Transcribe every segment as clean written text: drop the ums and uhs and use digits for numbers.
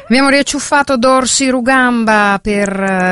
Abbiamo riacciuffato Dorsi Rugamba per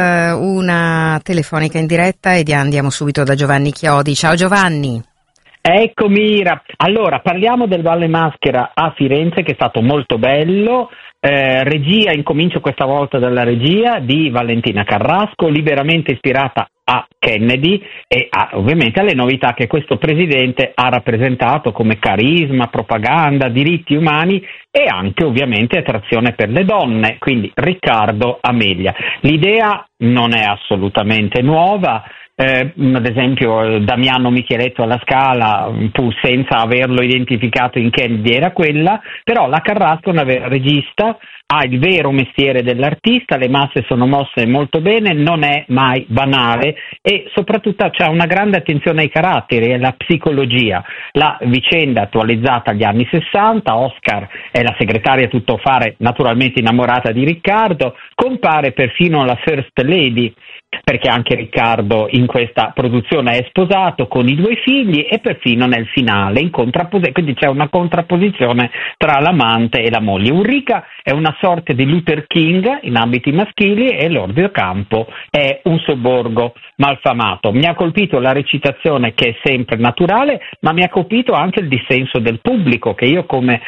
una telefonica in diretta e andiamo subito da Giovanni Chiodi. Ciao Giovanni. Eccomi, allora parliamo del Valle Maschera a Firenze, che è stato molto bello. Regia, incomincio questa volta dalla regia di Valentina Carrasco, liberamente ispirata a Kennedy e ovviamente alle novità che questo presidente ha rappresentato come carisma, propaganda, diritti umani e anche ovviamente attrazione per le donne, quindi Riccardo Amelia. L'idea non è assolutamente nuova. Ad esempio Damiano Micheletto alla Scala, pur senza averlo identificato in Kennedy, era quella, però la Carrasco è una vera regista, ha il vero mestiere dell'artista, le masse sono mosse molto bene, non è mai banale e soprattutto c'ha una grande attenzione ai caratteri e alla psicologia. La vicenda attualizzata agli anni 60, Oscar è la segretaria tuttofare naturalmente innamorata di Riccardo, compare perfino la First Lady, perché anche Riccardo in questa produzione è sposato con i 2 figli e perfino nel finale quindi c'è una contrapposizione tra l'amante e la moglie. Ulrica è una sorta di Luther King in abiti maschili e Lord Ocampo è un sobborgo malfamato. Mi ha colpito la recitazione, che è sempre naturale, ma mi ha colpito anche il dissenso del pubblico, che io come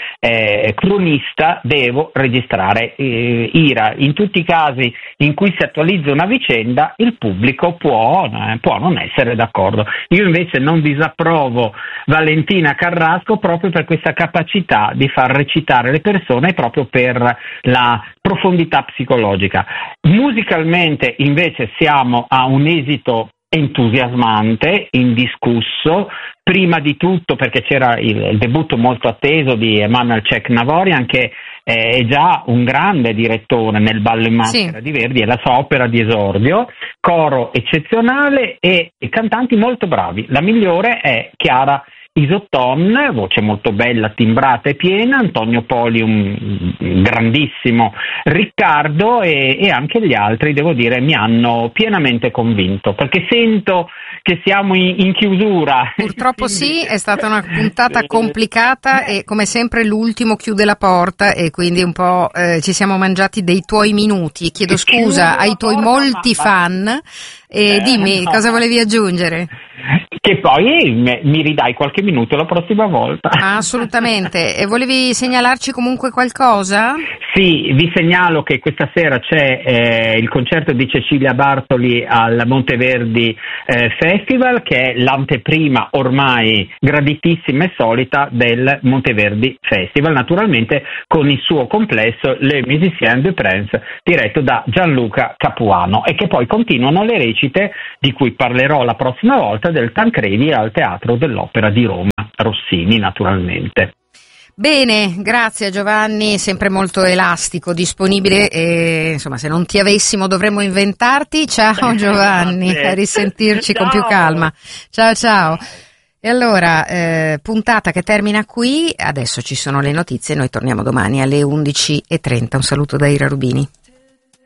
cronista devo registrare ira. In tutti i casi in cui si attualizza una vicenda il pubblico può non essere d'accordo. Io invece non disapprovo Valentina Carrasco proprio per questa capacità di far recitare le persone, proprio per la profondità psicologica. Musicalmente invece siamo a un esito entusiasmante, indiscusso, prima di tutto perché c'era il debutto molto atteso di Emanuel Cech-Navorian, che è già un grande direttore nel Ballo in Maschera di Verdi, è la sua opera di esordio, coro eccezionale e cantanti molto bravi. La migliore è Chiara Isotton, voce molto bella, timbrata e piena, Antonio Poli un grandissimo, Riccardo e anche gli altri, devo dire, mi hanno pienamente convinto, perché sento che siamo in chiusura. Purtroppo quindi... sì, è stata una puntata complicata e come sempre l'ultimo chiude la porta e quindi un po' ci siamo mangiati dei tuoi minuti. Chiedo scusa ai tuoi molti fan e dimmi cosa volevi aggiungere. Che poi mi ridai qualche minuto la prossima volta. Assolutamente. E volevi segnalarci comunque qualcosa? Sì, vi segnalo che questa sera c'è il concerto di Cecilia Bartoli al Monteverdi Festival, che è l'anteprima ormai graditissima e solita del Monteverdi Festival, naturalmente con il suo complesso Le Musiciens du Prince, diretto da Gianluca Capuano, e che poi continuano le recite di cui parlerò la prossima volta del Tancredi al Teatro dell'Opera di Roma, Rossini naturalmente. Bene, grazie Giovanni, sempre molto elastico, disponibile e insomma se non ti avessimo dovremmo inventarti. Ciao Giovanni, a risentirci con più calma. Ciao ciao. E allora, puntata che termina qui, adesso ci sono le notizie, noi torniamo domani alle 11:30. Un saluto da Ira Rubini.